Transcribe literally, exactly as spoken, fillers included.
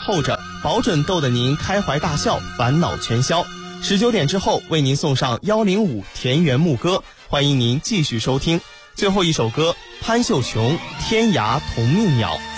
候着，保准逗得您开怀大笑，烦恼全消。十九点之后为您送上幺零五田园牧歌，欢迎您继续收听。最后一首歌，潘秀琼《天涯同命鸟》。